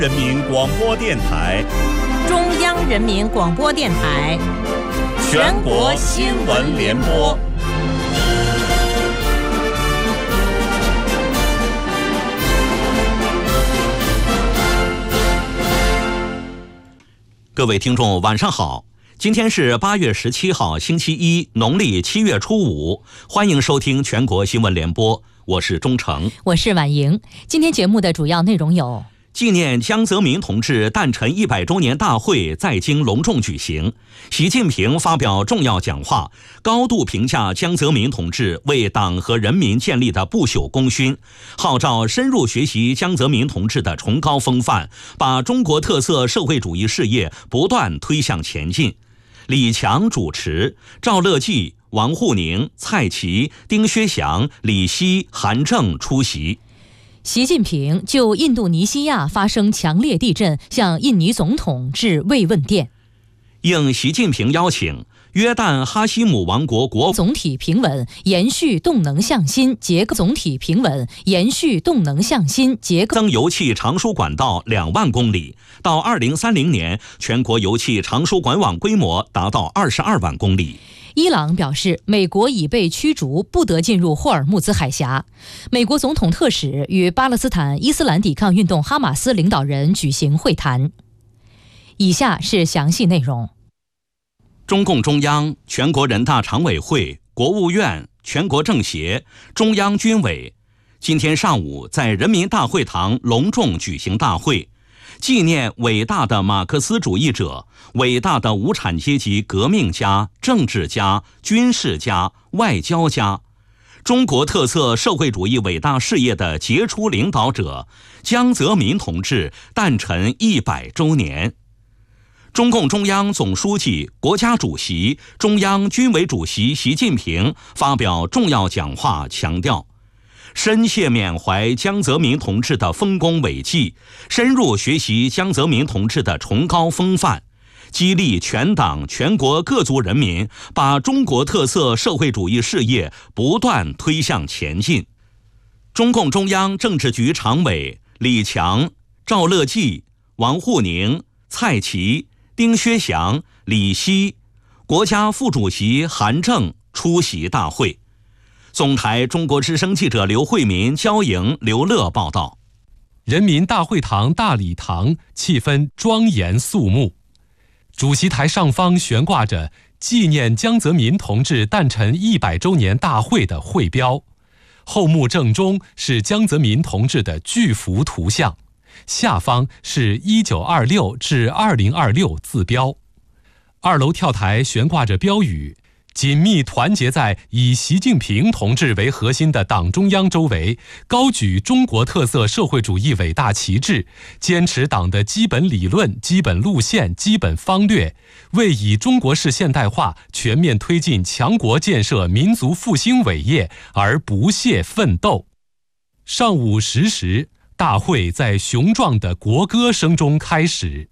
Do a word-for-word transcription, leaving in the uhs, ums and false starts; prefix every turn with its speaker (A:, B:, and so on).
A: 人民广播电台、
B: 中央人民广播电台、
A: 全国新闻联播。各位听众，晚上好！今天是八月十七号，星期一，农历七月初五。欢迎收听全国新闻联播，我是钟诚，
B: 我是婉莹。今天节目的主要内容有：
A: 纪念江泽民同志诞辰一百周年大会在京隆重举行，习近平发表重要讲话，高度评价江泽民同志为党和人民建立的不朽功勋，号召深入学习江泽民同志的崇高风范，把中国特色社会主义事业不断推向前进。李强主持，赵乐际、王沪宁、蔡奇、丁薛祥、李希、韩正出席。
B: 习近平就印度尼西亚发生强烈地震向印尼总统致慰问电。
A: 应习近平邀请，约旦哈希姆王国国
B: 总体平稳，延续动能向心结构总体平稳，延续动能向心结构
A: 增油气长输管道两万公里，到二零三零年，全国油气长输管网规模达到二十二万公里。
B: 伊朗表示，美国已被驱逐，不得进入霍尔木兹海峡。美国总统特使与巴勒斯坦伊斯兰抵抗运动哈马斯领导人举行会谈。以下是详细内容。
A: 中共中央、全国人大常委会、国务院、全国政协、中央军委今天上午在人民大会堂隆重举行大会，纪念伟大的马克思主义者、伟大的无产阶级革命家、政治家、军事家、外交家，中国特色社会主义伟大事业的杰出领导者江泽民同志诞辰一百周年。中共中央总书记、国家主席、中央军委主席习近平发表重要讲话，强调深切缅怀江泽民同志的丰功伟绩，深入学习江泽民同志的崇高风范，激励全党全国各族人民把中国特色社会主义事业不断推向前进。中共中央政治局常委李强、赵乐际、王沪宁、蔡奇、丁薛祥、李希，国家副主席韩正出席大会。总台中国之声记者刘慧民、焦莹、刘乐报道。
C: 人民大会堂大礼堂气氛庄严肃穆，主席台上方悬挂着纪念江泽民同志诞辰一百周年大会的会标，后幕正中是江泽民同志的巨幅图像，下方是一九二六至二零二六字标。二楼跳台悬挂着标语，紧密团结在以习近平同志为核心的党中央周围，高举中国特色社会主义伟大旗帜，坚持党的基本理论、基本路线、基本方略，为以中国式现代化全面推进强国建设民族复兴伟业而不懈奋斗。上午十时，大会在雄壮的国歌声中开始。